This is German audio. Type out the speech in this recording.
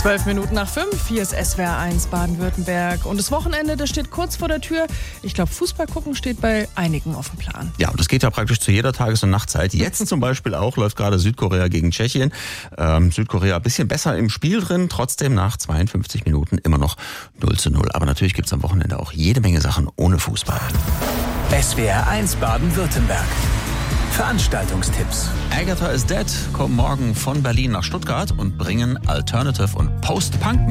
5:12, hier ist SWR 1 Baden-Württemberg. Und das Wochenende, das steht kurz vor der Tür. Ich glaube, Fußball gucken steht bei einigen auf dem Plan. Ja, und das geht ja praktisch zu jeder Tages- und Nachtzeit. Jetzt zum Beispiel auch läuft gerade Südkorea gegen Tschechien. Südkorea ein bisschen besser im Spiel drin, trotzdem nach 52 Minuten immer noch 0:0. Aber natürlich gibt's am Wochenende auch jede Menge Sachen ohne Fußball. SWR 1 Baden-Württemberg. Veranstaltungstipps. Agatha is Dead kommen morgen von Berlin nach Stuttgart und bringen Alternative und Post-Punk mit.